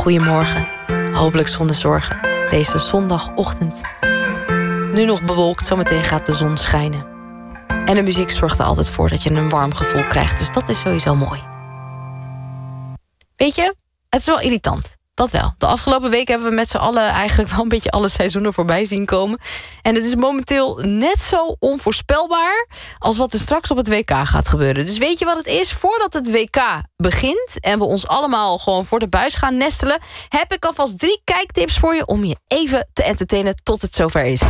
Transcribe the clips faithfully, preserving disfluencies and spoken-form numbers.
Goedemorgen, hopelijk zonder zorgen. Deze zondagochtend. Nu nog bewolkt, zometeen gaat de zon schijnen. En de muziek zorgt er altijd voor dat je een warm gevoel krijgt. Dus dat is sowieso mooi. Weet je, het is wel irritant. Dat wel. De afgelopen week hebben we met z'n allen eigenlijk wel een beetje alle seizoenen voorbij zien komen. En het is momenteel net zo onvoorspelbaar als wat er straks op het W K gaat gebeuren. Dus weet je wat het is? Voordat het W K begint en we ons allemaal gewoon voor de buis gaan nestelen, heb ik alvast drie kijktips voor je om je even te entertainen tot het zover is.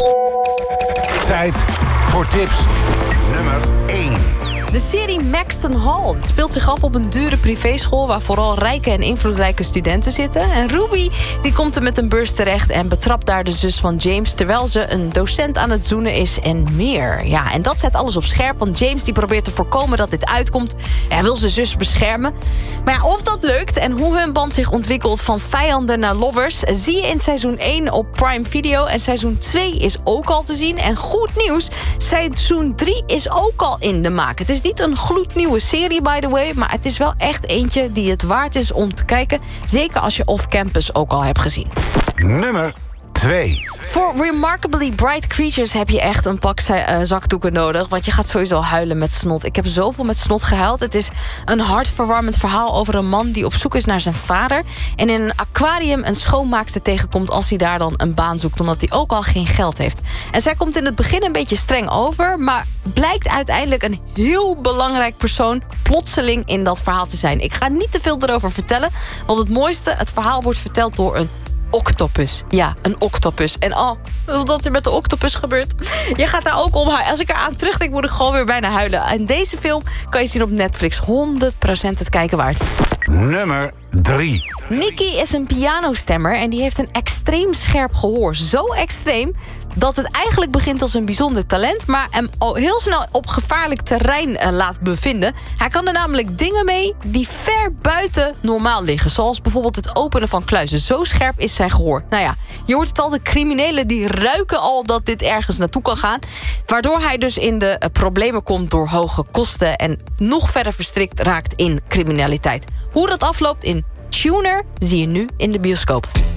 Tijd voor tips nummer één. De serie Maxton Hall speelt zich af op een dure privéschool waar vooral rijke en invloedrijke studenten zitten. En Ruby die komt er met een beurs terecht en betrapt daar de zus van James terwijl ze een docent aan het zoenen is en meer. Ja, en dat zet alles op scherp, want James die probeert te voorkomen dat dit uitkomt. Hij wil zijn zus beschermen. Maar ja, of dat lukt en hoe hun band zich ontwikkelt van vijanden naar lovers zie je in seizoen één op Prime Video. En seizoen twee is ook al te zien. En goed nieuws, seizoen drie is ook al in de maak. Het is niet een gloednieuwe serie, by the way, maar het is wel echt eentje die het waard is om te kijken. Zeker als je off-campus ook al hebt gezien. Nummer twee. Voor Remarkably Bright Creatures heb je echt een pak uh, zakdoeken nodig. Want je gaat sowieso huilen met snot. Ik heb zoveel met snot gehuild. Het is een hartverwarmend verhaal over een man die op zoek is naar zijn vader. En in een aquarium een schoonmaakster tegenkomt als hij daar dan een baan zoekt. Omdat hij ook al geen geld heeft. En zij komt in het begin een beetje streng over. Maar blijkt uiteindelijk een heel belangrijk persoon plotseling in dat verhaal te zijn. Ik ga niet te veel erover vertellen. Want het mooiste, het verhaal wordt verteld door een octopus. Ja, een octopus. En oh, wat er met de octopus gebeurt. Je gaat daar ook om huilen. Als ik eraan terugdenk, moet ik gewoon weer bijna huilen. En deze film kan je zien op Netflix. honderd procent het kijken waard. Nummer drie. Nicky is een pianostemmer en die heeft een extreem scherp gehoor. Zo extreem dat het eigenlijk begint als een bijzonder talent, maar hem al heel snel op gevaarlijk terrein uh, laat bevinden. Hij kan er namelijk dingen mee die ver buiten normaal liggen. Zoals bijvoorbeeld het openen van kluizen. Zo scherp is zijn gehoor. Nou ja, je hoort het al, de criminelen die ruiken al dat dit ergens naartoe kan gaan. Waardoor hij dus in de uh, problemen komt door hoge kosten en nog verder verstrikt raakt in criminaliteit. Hoe dat afloopt in Tuner zie je nu in de bioscoop.